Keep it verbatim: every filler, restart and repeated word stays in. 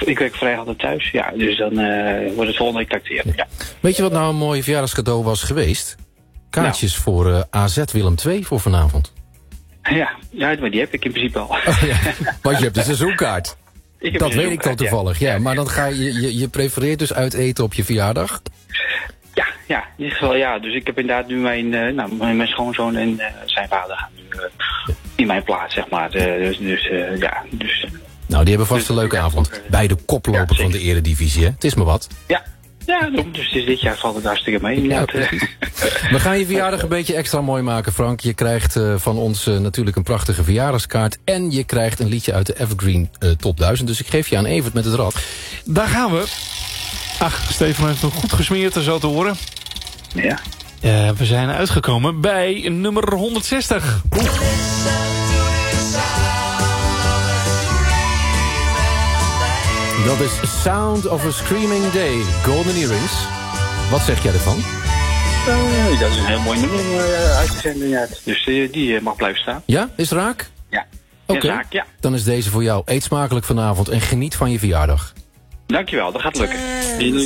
ik werk vrijdag altijd thuis. Ja, dus dan uh, wordt het volgende week tacteren. Ja. Weet je wat nou een mooi verjaardagscadeau was geweest? Kaartjes nou. voor uh, A Z Willem twee voor vanavond. Ja, ja, maar die heb ik in principe al. Oh, ja. Want je hebt de seizoenkaart. Ik dat weet ik dan toevallig, ja. ja. Maar dan ga je, je, je prefereert dus uit eten op je verjaardag? Ja, ja, in ieder geval ja. Dus ik heb inderdaad nu mijn, uh, nou, mijn schoonzoon en uh, zijn vader gaan nu uh, in mijn plaats, zeg maar. Uh, dus dus uh, ja, dus... Uh, nou, die hebben vast dus, een leuke ja, avond. Ook, uh, Bij de koploper ja, van de eredivisie, hè? Het is maar wat. Ja. Ja, dus dit jaar valt het hartstikke mee. Ja, we gaan je verjaardag een beetje extra mooi maken, Frank. Je krijgt uh, van ons uh, natuurlijk een prachtige verjaardagskaart. En je krijgt een liedje uit de Evergreen uh, Top duizend. Dus ik geef je aan Evert met het rad. Daar gaan we. Ach, Stefan heeft nog goed gesmeerd, zo te horen. Ja. Uh, we zijn uitgekomen bij nummer honderdzestig. Oeh. Dat is Sound of a Screaming Day, Golden Earrings. Wat zeg jij ervan? Uh, dat is een heel mooi nummer om uh, uit te zenden. Ja. Dus uh, die uh, mag blijven staan. Ja, is het raak? Ja. Oké, okay. Ja. Dan is deze voor jou. Eet smakelijk vanavond en geniet van je verjaardag. Dankjewel, dat gaat lukken.